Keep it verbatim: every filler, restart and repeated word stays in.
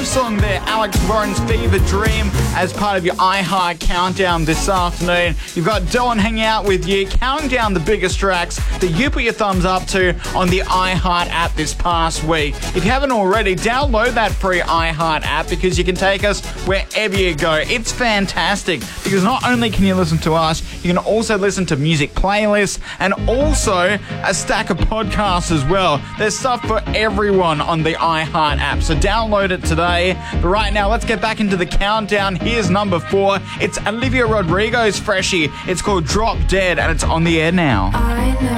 live song there, Alex Warren's Fever Dream, as part of your iHeart Countdown this afternoon. You've got Dylan hanging out with you, counting down the biggest tracks that you put your thumbs up to on the iHeart app this past week. If you haven't already, download that free iHeart app because you can take us wherever you go. It's fantastic because not only can you listen to us, you can also listen to music playlists and also a stack of podcasts as well. There's stuff for everyone on the iHeart app, so download it today. But right now, let's get back into the countdown. Here's number four. It's Olivia Rodrigo's freshie. It's called Drop Dead, and it's on the air now. I know.